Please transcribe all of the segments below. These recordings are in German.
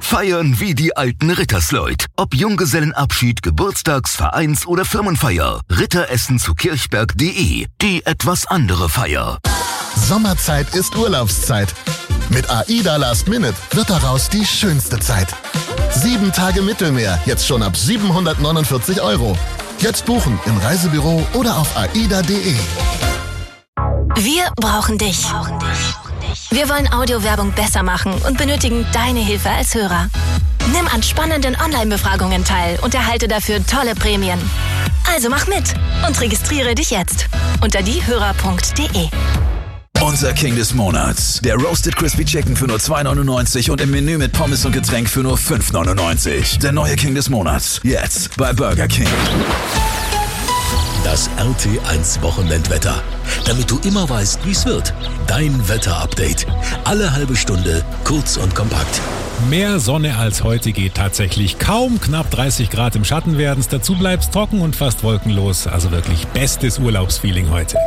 Feiern wie die alten Rittersleut. Ob Junggesellenabschied, Geburtstags-, Vereins- oder Firmenfeier. Ritteressen zu kirchberg.de. Die etwas andere Feier. Sommerzeit ist Urlaubszeit. Mit AIDA Last Minute wird daraus die schönste Zeit. 7 Tage Mittelmeer, jetzt schon ab 749 €. Jetzt buchen im Reisebüro oder auf aida.de. Wir brauchen dich. Wir wollen Audiowerbung besser machen und benötigen deine Hilfe als Hörer. Nimm an spannenden Online-Befragungen teil und erhalte dafür tolle Prämien. Also mach mit und registriere dich jetzt unter diehörer.de. Unser King des Monats. Der Roasted Crispy Chicken für nur 2,99 und im Menü mit Pommes und Getränk für nur 5,99. Der neue King des Monats. Jetzt bei Burger King. Das RT1 Wochenendwetter. Damit du immer weißt, wie es wird. Dein Wetterupdate. Alle halbe Stunde, kurz und kompakt. Mehr Sonne als heute geht tatsächlich kaum. Knapp 30 Grad im Schatten werden's. Dazu bleibt's trocken und fast wolkenlos. Also wirklich bestes Urlaubsfeeling heute.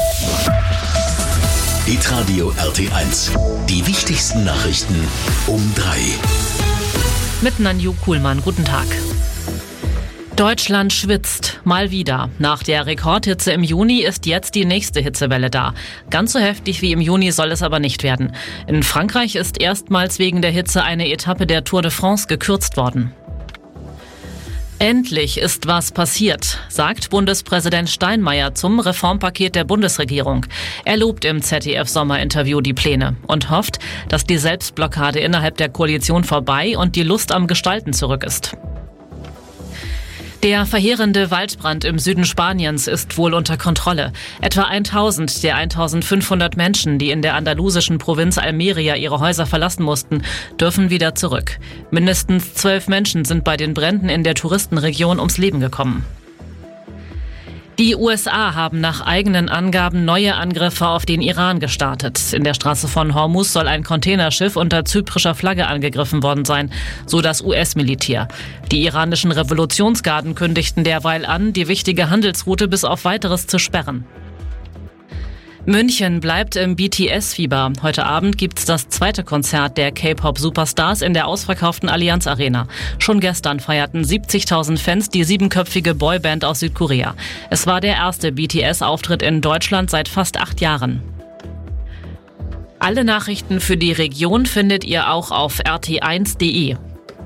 Hitradio RT1. Die wichtigsten Nachrichten um 3. Mit Nanju Kuhlmann. Guten Tag. Deutschland schwitzt. Mal wieder. Nach der Rekordhitze im Juni ist jetzt die nächste Hitzewelle da. Ganz so heftig wie im Juni soll es aber nicht werden. In Frankreich ist erstmals wegen der Hitze eine Etappe der Tour de France gekürzt worden. Endlich ist was passiert, sagt Bundespräsident Steinmeier zum Reformpaket der Bundesregierung. Er lobt im ZDF-Sommerinterview die Pläne und hofft, dass die Selbstblockade innerhalb der Koalition vorbei und die Lust am Gestalten zurück ist. Der verheerende Waldbrand im Süden Spaniens ist wohl unter Kontrolle. Etwa 1000 der 1500 Menschen, die in der andalusischen Provinz Almeria ihre Häuser verlassen mussten, dürfen wieder zurück. Mindestens 12 Menschen sind bei den Bränden in der Touristenregion ums Leben gekommen. Die USA haben nach eigenen Angaben neue Angriffe auf den Iran gestartet. In der Straße von Hormuz soll ein Containerschiff unter zyprischer Flagge angegriffen worden sein, so das US-Militär. Die iranischen Revolutionsgarden kündigten derweil an, die wichtige Handelsroute bis auf Weiteres zu sperren. München bleibt im BTS-Fieber. Heute Abend gibt's das zweite Konzert der K-Pop-Superstars in der ausverkauften Allianz Arena. Schon gestern feierten 70.000 Fans die 7-köpfige Boyband aus Südkorea. Es war der erste BTS-Auftritt in Deutschland seit fast 8 Jahren. Alle Nachrichten für die Region findet ihr auch auf rt1.de.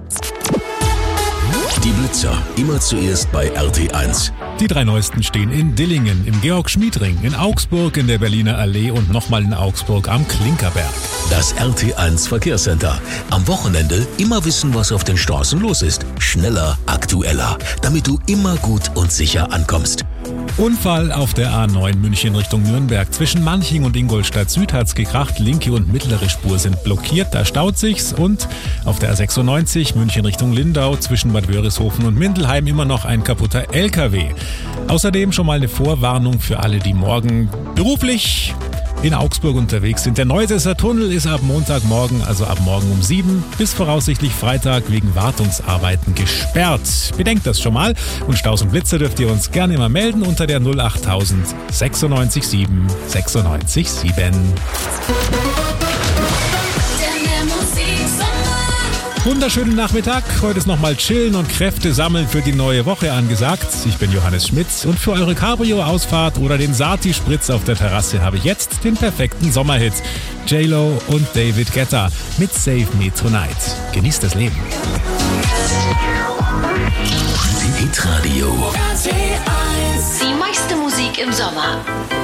Die Blitzer, immer zuerst bei RT1. Die 3 neuesten stehen in Dillingen, im Georg-Schmied-Ring, in Augsburg, in der Berliner Allee und nochmal in Augsburg am Klinkerberg. Das RT1 Verkehrscenter. Am Wochenende immer wissen, was auf den Straßen los ist. Schneller, aktueller, damit du immer gut und sicher ankommst. Unfall auf der A9 München Richtung Nürnberg. Zwischen Manching und Ingolstadt Süd hat's gekracht. Linke und mittlere Spur sind blockiert, da staut sich's. Und auf der A96 München Richtung Lindau zwischen Bad Wörishofen und Mindelheim immer noch ein kaputter LKW. Außerdem schon mal eine Vorwarnung für alle, die morgen beruflich in Augsburg unterwegs sind. Der Neudesser Tunnel ist ab Montagmorgen, also ab morgen um 7 bis voraussichtlich Freitag wegen Wartungsarbeiten gesperrt. Bedenkt das schon mal und Staus und Blitze dürft ihr uns gerne immer melden unter der 08000 96 7 96 7. Wunderschönen Nachmittag. Heute ist nochmal chillen und Kräfte sammeln für die neue Woche angesagt. Ich bin Johannes Schmitz und für eure Cabrio-Ausfahrt oder den Sati-Spritz auf der Terrasse habe ich jetzt den perfekten Sommerhit. J-Lo und David Guetta mit Save Me Tonight. Genießt das Leben. Hitradio. Die meiste Musik im Sommer.